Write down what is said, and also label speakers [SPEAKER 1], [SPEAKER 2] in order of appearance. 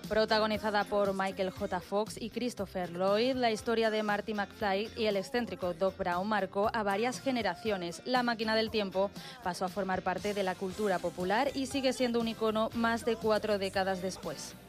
[SPEAKER 1] Protagonizada por Michael J. Fox y Christopher Lloyd, la historia de Marty McFly y el excéntrico Doc Brown marcó a varias generaciones. La máquina del tiempo pasó a formar parte de la cultura popular y sigue siendo un icono más de 4 décadas después.